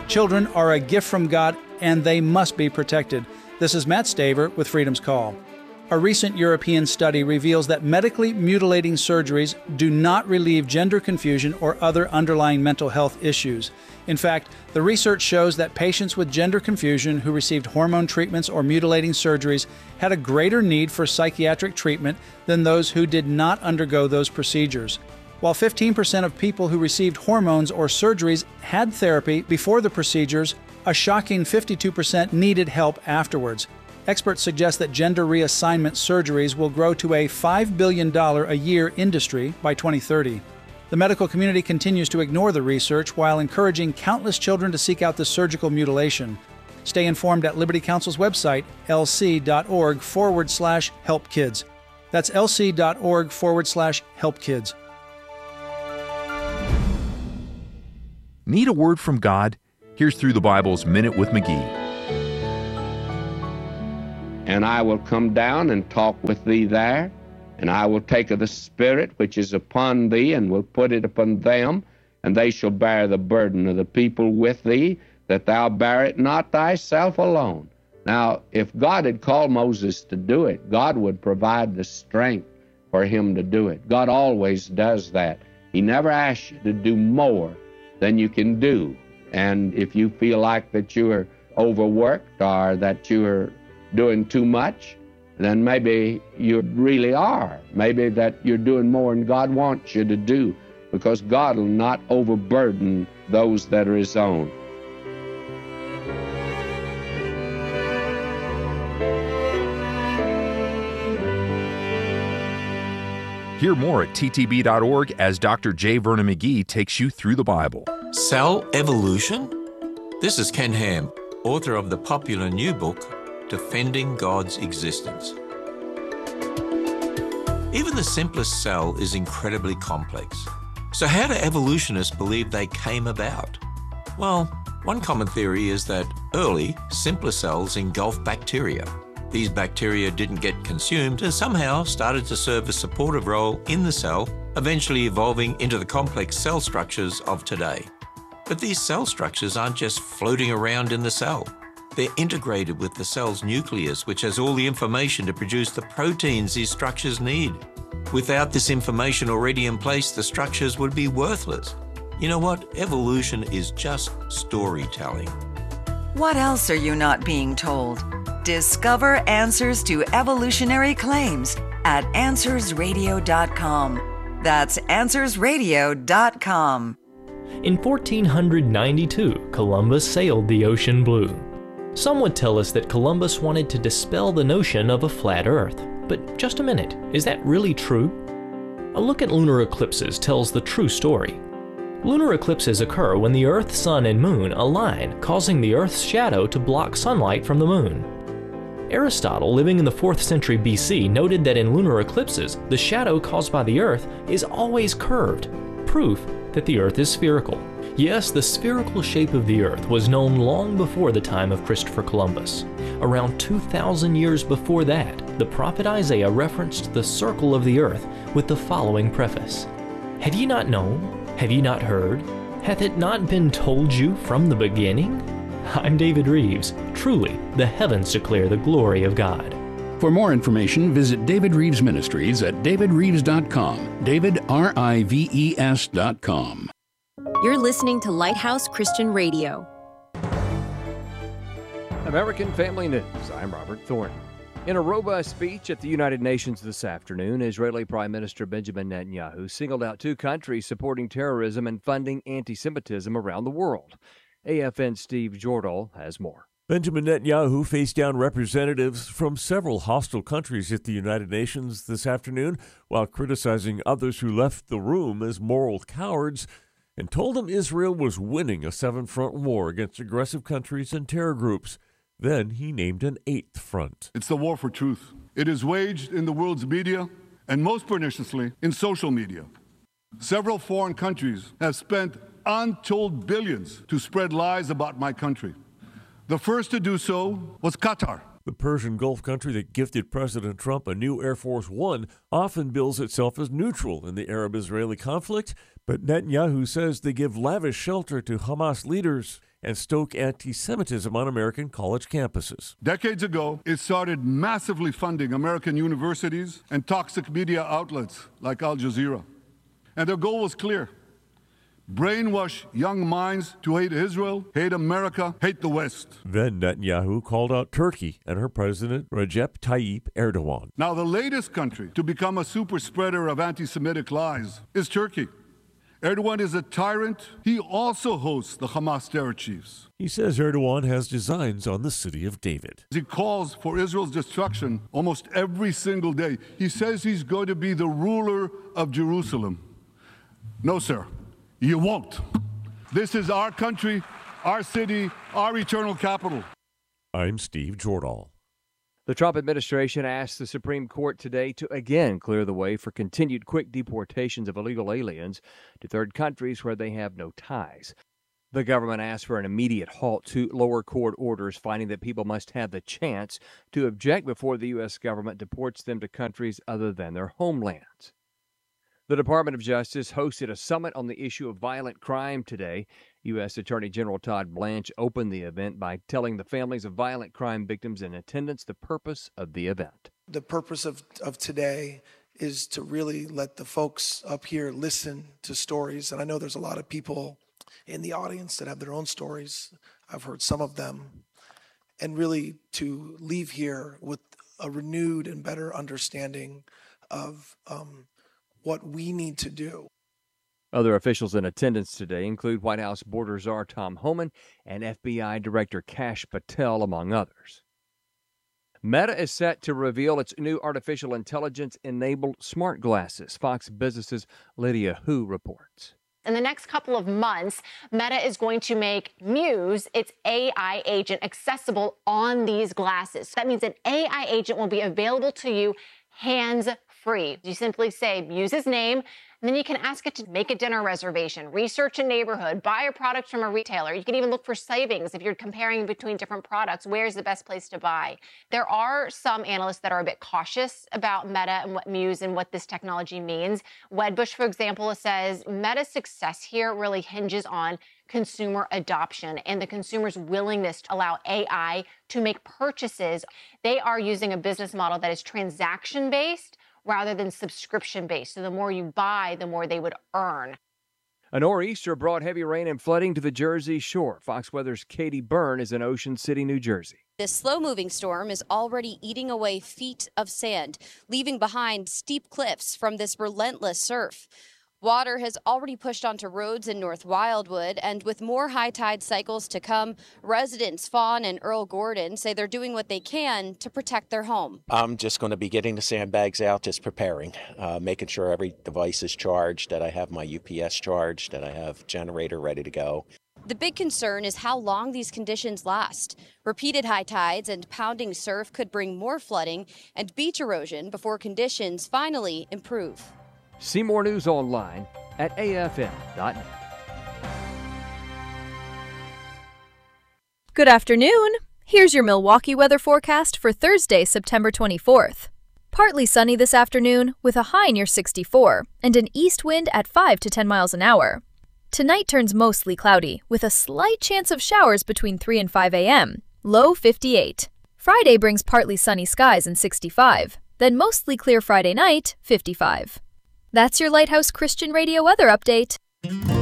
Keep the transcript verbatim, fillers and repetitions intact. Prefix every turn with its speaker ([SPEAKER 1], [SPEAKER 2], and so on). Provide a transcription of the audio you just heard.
[SPEAKER 1] Children are a gift from God, and they must be protected. This is Matt Staver with Freedom's Call. A recent European study reveals that medically mutilating surgeries do not relieve gender confusion or other underlying mental health issues. In fact, the research shows that patients with gender confusion who received hormone treatments or mutilating surgeries had a greater need for psychiatric treatment than those who did not undergo those procedures. While fifteen percent of people who received hormones or surgeries had therapy before the procedures, a shocking fifty-two percent needed help afterwards. Experts suggest that gender reassignment surgeries will grow to a five billion dollars a year industry by twenty thirty. The medical community continues to ignore the research while encouraging countless children to seek out the surgical mutilation. Stay informed at Liberty Counsel's website, lc.org forward slash help kids. That's lc.org forward slash help kids.
[SPEAKER 2] Need a word from God? Here's Through the Bible's Minute with McGee.
[SPEAKER 3] And I will come down and talk with thee there, and I will take of the Spirit which is upon thee, and will put it upon them, and they shall bear the burden of the people with thee, that thou bear it not thyself alone. Now, if God had called Moses to do it, God would provide the strength for him to do it. God always does that. He never asks you to do more than you can do. And if you feel like that you are overworked or that you are doing too much, then maybe you really are. Maybe that you're doing more than God wants you to do, because God will not overburden those that are his own.
[SPEAKER 2] Hear more at t t b dot org as Doctor J. Vernon McGee takes you through the Bible.
[SPEAKER 4] Cell evolution? This is Ken Ham, author of the popular new book, Defending God's Existence. Even the simplest cell is incredibly complex. So how do evolutionists believe they came about? Well, one common theory is that early, simpler cells engulfed bacteria. These bacteria didn't get consumed and somehow started to serve a supportive role in the cell, eventually evolving into the complex cell structures of today. But these cell structures aren't just floating around in the cell. They're integrated with the cell's nucleus, which has all the information to produce the proteins these structures need. Without this information already in place, the structures would be worthless. You know what? Evolution is just storytelling.
[SPEAKER 5] What else are you not being told? Discover answers to evolutionary claims at answers radio dot com. That's answers radio dot com.
[SPEAKER 6] In fourteen ninety-two, Columbus sailed the ocean blue. Some would tell us that Columbus wanted to dispel the notion of a flat Earth. But just a minute, is that really true? A look at lunar eclipses tells the true story. Lunar eclipses occur when the Earth, Sun, and Moon align, causing the Earth's shadow to block sunlight from the Moon. Aristotle, living in the fourth century B C, noted that in lunar eclipses, the shadow caused by the Earth is always curved, proof that the Earth is spherical. Yes, the spherical shape of the Earth was known long before the time of Christopher Columbus. Around two thousand years before that, the prophet Isaiah referenced the circle of the Earth with the following preface: Have ye not known? Have ye not heard? Hath it not been told you from the beginning? I'm David Reeves. Truly, the heavens declare the glory of God.
[SPEAKER 7] For more information, visit David Reeves Ministries at david reeves dot com. David, R I V E S dot com.
[SPEAKER 8] You're listening to Lighthouse Christian Radio.
[SPEAKER 9] American Family News. I'm Robert Thornton. In a robust speech at the United Nations this afternoon, Israeli Prime Minister Benjamin Netanyahu singled out two countries supporting terrorism and funding anti-Semitism around the world. A F N's Steve Jordahl has more.
[SPEAKER 10] Benjamin Netanyahu faced down representatives from several hostile countries at the United Nations this afternoon while criticizing others who left the room as moral cowards and told them Israel was winning a seven-front war against aggressive countries and terror groups. Then he named an eighth front.
[SPEAKER 11] It's the war for truth. It is waged in the world's media and most perniciously in social media. Several foreign countries have spent untold billions to spread lies about my country. The first to do so was Qatar.
[SPEAKER 10] The Persian Gulf country that gifted President Trump a new Air Force One often bills itself as neutral in the Arab-Israeli conflict, but Netanyahu says they give lavish shelter to Hamas leaders and stoke anti-Semitism on American college campuses.
[SPEAKER 11] Decades ago, it started massively funding American universities and toxic media outlets like Al Jazeera. And their goal was clear: brainwash young minds to hate Israel, hate America, hate the West.
[SPEAKER 10] Then Netanyahu called out Turkey and her president, Recep Tayyip Erdogan.
[SPEAKER 11] Now, the latest country to become a super spreader of anti-Semitic lies is Turkey. Erdogan is a tyrant. He also hosts the Hamas terror chiefs.
[SPEAKER 10] He says Erdogan has designs on the city of David.
[SPEAKER 11] He calls for Israel's destruction almost every single day. He says he's going to be the ruler of Jerusalem. No, sir. You won't. This is our country, our city, our eternal capital.
[SPEAKER 10] I'm Steve Jordahl.
[SPEAKER 9] The Trump administration asked the Supreme Court today to again clear the way for continued quick deportations of illegal aliens to third countries where they have no ties. The government asked for an immediate halt to lower court orders, finding that people must have the chance to object before the U S government deports them to countries other than their homelands. The Department of Justice hosted a summit on the issue of violent crime today. U S Attorney General Todd Blanche opened the event by telling the families of violent crime victims in attendance the purpose of the event.
[SPEAKER 12] The purpose of, of today is to really let the folks up here listen to stories. And I know there's a lot of people in the audience that have their own stories. I've heard some of them. And really to leave here with a renewed and better understanding of um, what we need to do.
[SPEAKER 9] Other officials in attendance today include White House border czar Tom Homan and F B I Director Kash Patel, among others. Meta is set to reveal its new artificial intelligence-enabled smart glasses. Fox Business's Lydia Hu reports.
[SPEAKER 13] In the next couple of months, Meta is going to make Muse, its A I agent, accessible on these glasses. That means an A I agent will be available to you hands-free. You simply say Muse's name, and then you can ask it to make a dinner reservation, research a neighborhood, buy a product from a retailer. You can even look for savings if you're comparing between different products. Where's the best place to buy? There are some analysts that are a bit cautious about Meta and what Muse and what this technology means. Wedbush, for example, says Meta's success here really hinges on consumer adoption and the consumer's willingness to allow A I to make purchases. They are using a business model that is transaction-based rather than subscription-based. So the more you buy, the more they would earn.
[SPEAKER 9] A nor'easter brought heavy rain and flooding to the Jersey Shore. Fox Weather's Katie Byrne is in Ocean City, New Jersey.
[SPEAKER 14] This slow-moving storm is already eating away feet of sand, leaving behind steep cliffs from this relentless surf. Water has already pushed onto roads in North Wildwood, and with more high tide cycles to come, residents Fawn and Earl Gordon say they're doing what they can to protect their home.
[SPEAKER 15] I'm just going to be getting the sandbags out, just preparing, uh, making sure every device is charged, that I have my U P S charged, that I have generator ready to go.
[SPEAKER 14] The big concern is how long these conditions last. Repeated high tides and pounding surf could bring more flooding and beach erosion before conditions finally improve.
[SPEAKER 9] See more news online at A F M dot net.
[SPEAKER 16] Good afternoon. Here's your Milwaukee weather forecast for Thursday, September twenty-fourth. Partly sunny this afternoon with a high near sixty-four and an east wind at five to ten miles an hour. Tonight turns mostly cloudy with a slight chance of showers between three and five a.m. Low fifty-eight. Friday brings partly sunny skies and sixty-five. Then mostly clear Friday night, fifty-five. That's your Lighthouse Christian Radio weather update.